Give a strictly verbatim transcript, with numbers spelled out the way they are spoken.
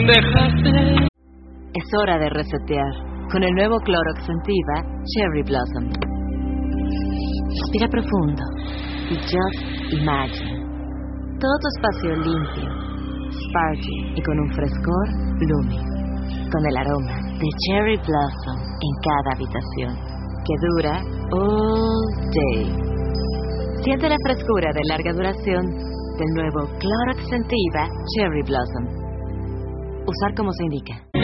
Dejaste. Es hora de resetear con el nuevo Clorox Scentiva Cherry Blossom. Respira profundo y just imagine. Todo tu espacio limpio, sparkly y con un frescor blooming. Con el aroma de Cherry Blossom en cada habitación, que dura all day. Siente la frescura de larga duración del nuevo Clorox Scentiva Cherry Blossom. Usar como se indica.